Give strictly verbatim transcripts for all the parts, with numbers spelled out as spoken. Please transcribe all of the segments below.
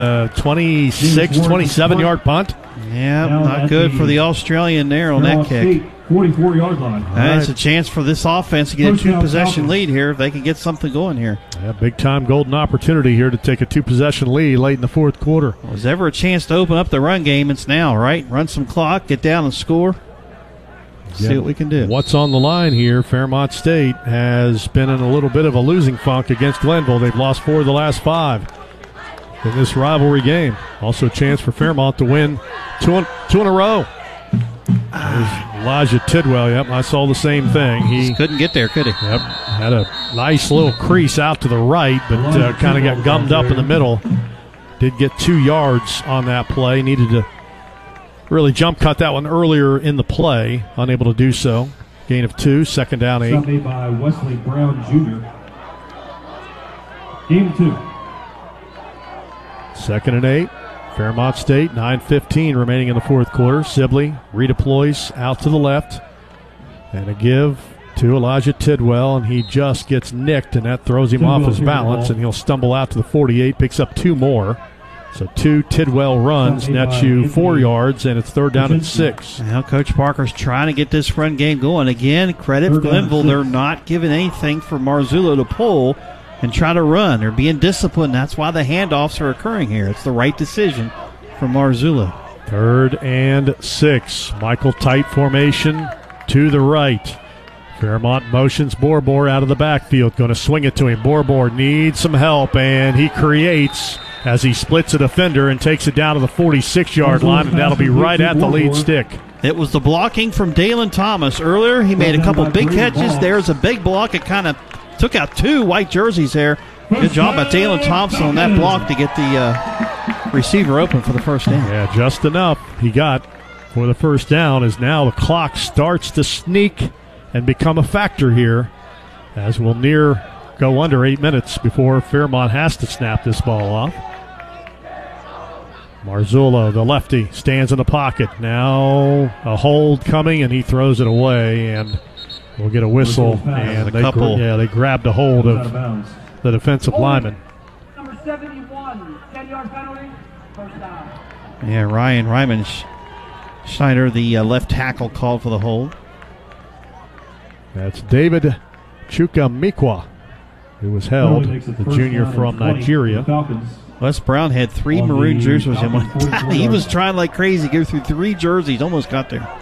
Uh, twenty-six, twenty-seven-yard punt. Yeah, not good for the Australian there on that kick. forty-four-yard line. That's a chance for this offense to get a two-possession lead here if they can get something going here. Yeah, big-time golden opportunity here to take a two-possession lead late in the fourth quarter. Well, was ever a chance to open up the run game, it's now, right? Run some clock, get down and score. See yeah. what we can do. What's on the line here? Fairmont State has been in a little bit of a losing funk against Glenville. They've lost four of the last five in this rivalry game. Also a chance for Fairmont to win two in, two in a row. There's Elijah Tidwell. Yep, I saw the same thing. He Just couldn't get there, could he? Yep, had a nice little crease out to the right, but uh, kind of got gummed up in the middle. Did get two yards on that play. Needed to really jump cut that one earlier in the play. Unable to do so. Gain of two, second down eight. Made by Wesley Brown Junior Game two. Second and eight. Fairmont State, nine fifteen remaining in the fourth quarter. Sibley redeploys out to the left. And a give to Elijah Tidwell, and he just gets nicked, and that throws him off his balance, and he'll stumble out to the forty-eight, picks up two more. So two Tidwell runs, nets you four yards, and it's third down and six. Now Coach Parker's trying to get this run game going. Again, credit Glenville. They're not giving anything for Marzullo to pull and try to run. They're being disciplined. That's why the handoffs are occurring here. It's the right decision for Marzullo. Third and six. Michael tight formation to the right. Fairmont motions Borbor out of the backfield. Going to swing it to him. Borbor needs some help, and he creates as he splits a defender and takes it down to the forty-six-yard line, and that'll be right at the lead stick. It was the blocking from Dalen Thomas earlier. He made a couple big catches. There's a big block. It kind of took out two white jerseys there. Good job by Dalen Thompson on that block to get the uh, receiver open for the first down. Yeah, just enough he got for the first down, as now the clock starts to sneak and become a factor here, as we'll near go under eight minutes before Fairmont has to snap this ball off. Marzullo, the lefty, stands in the pocket. Now a hold coming, and he throws it away, and we'll get a whistle. And a they, couple. yeah, they grabbed a hold of the defensive lineman. Number seventy-one, ten-yard penalty, first down. Yeah, Ryan Ryman Schneider, the uh, left tackle, called for the hold. That's David Chukwumekwa, who was held, the junior from Nigeria. Wes Brown had three On maroon the jerseys in one Falcons time. He was trying like crazy, go through three jerseys, almost got there.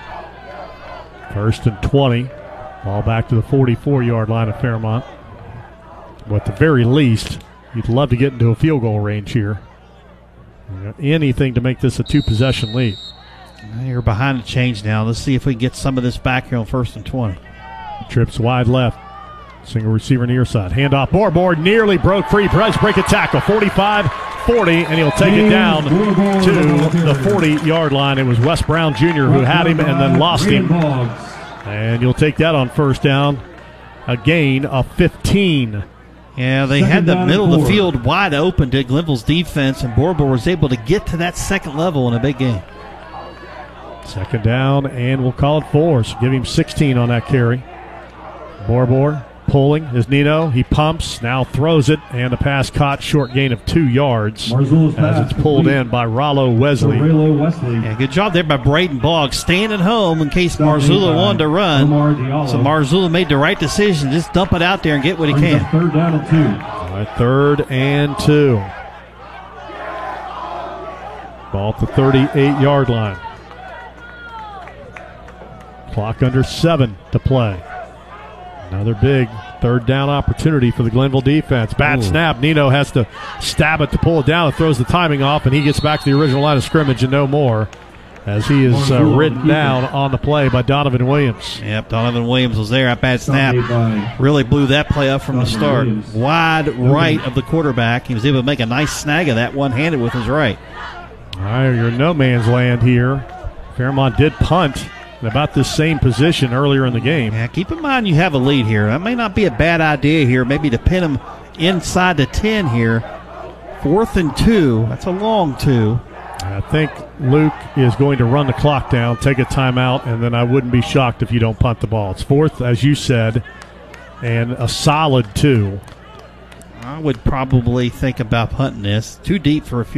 First and twenty. Ball back to the forty-four-yard line of Fairmont. But at the very least, you'd love to get into a field goal range here. You know, anything to make this a two-possession lead. You're behind the change now. Let's see if we can get some of this back here on first and twenty. Trips wide left. Single receiver near side. Handoff. Borbor nearly broke free. Price break a tackle. forty-five forty, and he'll take it down to the forty-yard line. It was Wes Brown Junior who had him and then lost him. And you'll take that on first down. A gain of fifteen. Yeah, they Second had the down middle of and the four. field wide open to Glenville's defense, and Borbor was able to get to that second level in a big game. Second down, and we'll call it four. So give him sixteen on that carry. Borbor pulling is Nino. He pumps, now throws it, and the pass caught, short gain of two yards as it's pulled in by Rollo Wesley. Yeah, good job there by Braden Boggs, staying at home in case Marzullo wanted to run. So Marzullo made the right decision. Just dump it out there and get what he can. Third down and two. All right, third and two. Ball at the thirty-eight-yard line. Clock under seven to play. Another big third down opportunity for the Glenville defense. Bad Ooh. snap. Nino has to stab it to pull it down. It throws the timing off, and he gets back to the original line of scrimmage and no more, as he is uh, ridden down on the play by Donovan Williams. Yep, Donovan Williams was there. A bad snap. Really blew that play up from the start. Wide right of the quarterback. He was able to make a nice snag of that one-handed with his right. All right, you're in no man's land here. Fairmont did punt in about this same position earlier in the game. Yeah, keep in mind you have a lead here. That may not be a bad idea here, maybe to pin him inside the ten here. Fourth and two. That's a long two. I think Luke is going to run the clock down, take a timeout, and then I wouldn't be shocked if you don't punt the ball. It's fourth, as you said, and a solid two. I would probably think about punting this. Too deep for a field